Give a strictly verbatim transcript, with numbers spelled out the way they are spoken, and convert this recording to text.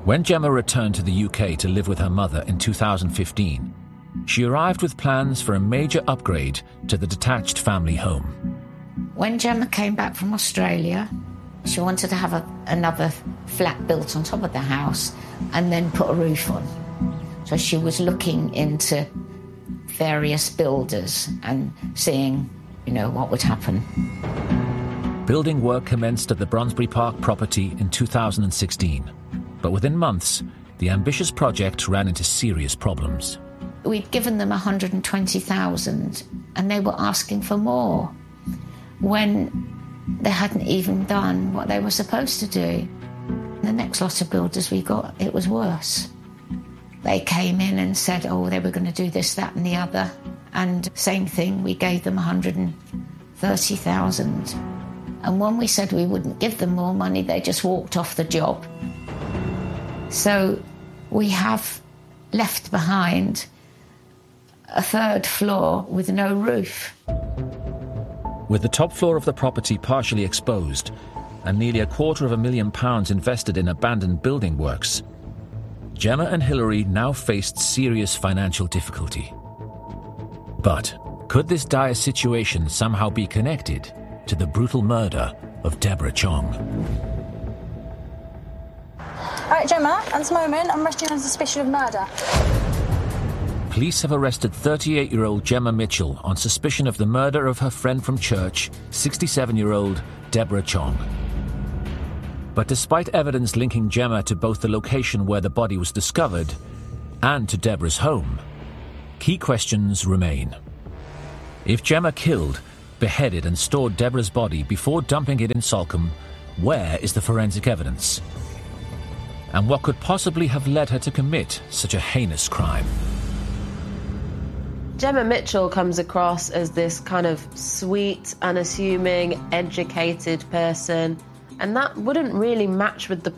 When Gemma returned to the U K to live with her mother in two thousand fifteen, she arrived with plans for a major upgrade to the detached family home. When Gemma came back from Australia, she wanted to have a, another flat built on top of the house and then put a roof on. So she was looking into various builders and seeing, you know, what would happen. Building work commenced at the Brondesbury Park property in two thousand sixteen. But within months, the ambitious project ran into serious problems. We'd given them one hundred twenty thousand and they were asking for more when they hadn't even done what they were supposed to do. The next lot of builders we got, it was worse. They came in and said, oh, they were going to do this, that and the other. And same thing, we gave them one hundred thirty thousand. And when we said we wouldn't give them more money, they just walked off the job. So we have left behind a third floor with no roof. With the top floor of the property partially exposed and nearly a quarter of a million pounds invested in abandoned building works, Gemma and Hilary now faced serious financial difficulty. But could this dire situation somehow be connected to the brutal murder of Deborah Chong? All right, Gemma, at this moment, I'm arresting you on suspicion of murder. Police have arrested thirty-eight-year-old Gemma Mitchell on suspicion of the murder of her friend from church, sixty-seven-year-old Deborah Chong. But despite evidence linking Gemma to both the location where the body was discovered and to Deborah's home, key questions remain. If Gemma killed, beheaded and stored Deborah's body before dumping it in Salcombe, where is the forensic evidence? And what could possibly have led her to commit such a heinous crime? Gemma Mitchell comes across as this kind of sweet, unassuming, educated person, and that wouldn't really match with the